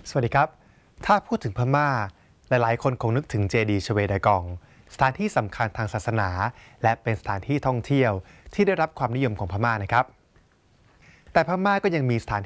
สวัสดีครับถ้าพูดถึงพม่าหลายๆคนคงนึกถึงเจดีย์ชเวดากองสถานที่สำคัญทางศาสนาและเป็นสถานที่ท่องเที่ยวที่ได้รับความนิยมของพม่านะครับแต่พม่าก็ยังมีสถาน